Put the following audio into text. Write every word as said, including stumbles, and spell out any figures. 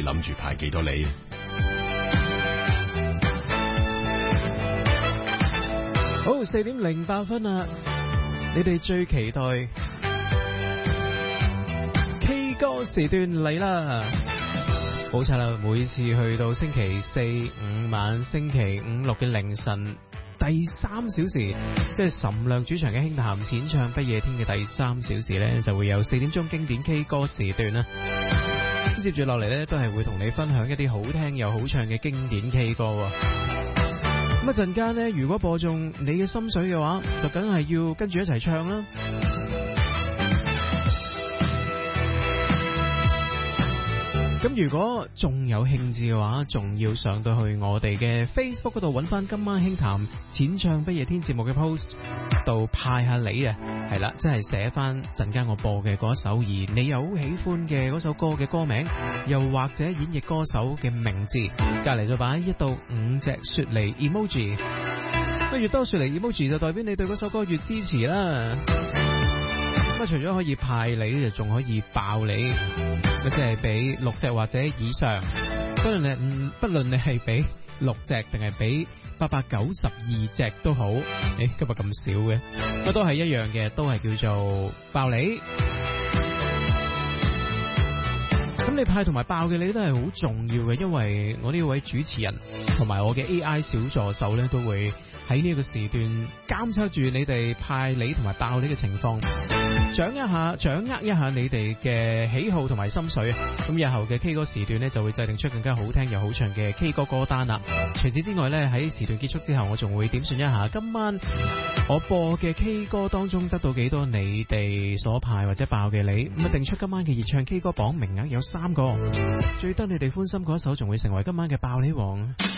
諗住派幾多你？ 好，四點零八分啊！你哋最期待 K 歌時段嚟啦！冇錯啦，每次去到星期四五晚、星期五六嘅凌晨第三小時，即係岑亮主場嘅輕談淺唱不夜天嘅第三小時呢，就會有四點鐘經典 K 歌時段啦。接住落嚟呢，都係會同你分享一啲好聽又好唱嘅經典 K 歌。咁一陣間呢，如果播中你嘅心水嘅話，就梗係要跟住一齊唱啦。咁如果仲有興致嘅話，仲要上到去我哋嘅 Facebook 嗰度揾翻今晚輕談淺唱不夜天節目嘅 post 度派下你啊，係啦，即係寫翻陣間我播嘅嗰一首，而你又好喜歡嘅嗰首歌嘅歌名，又或者演繹歌手嘅名字，隔籬就擺一到五隻雪梨 emoji， 越多雪梨 emoji 就代表你對嗰首歌越支持啦。咁啊，除咗可以派你，就仲可以爆你，即係俾六隻或者以上，不論你不論你係俾六隻定係俾八百九十二隻都好。誒，今日咁少嘅，不過都係一樣嘅，都係叫做爆你。咁你派同埋爆嘅你都係好重要嘅，因為我呢位主持人同埋我嘅 A I 小助手咧，都會喺呢個時段監測住你哋派你同埋爆你嘅情況，掌握一下掌握一下你哋嘅喜好同埋心水。咁日後嘅 K 歌時段呢，就會制定出更加好聽又好唱嘅 K 歌歌單啦。除此之外呢，喺時段結束之後，我仲會點算一下今晚我播嘅 K 歌當中得到幾多你哋所派或者爆嘅你，咁啊定出今晚嘅熱唱 K 歌榜名額有三個，最得你哋歡心嗰一首仲會成為今晚嘅爆你王。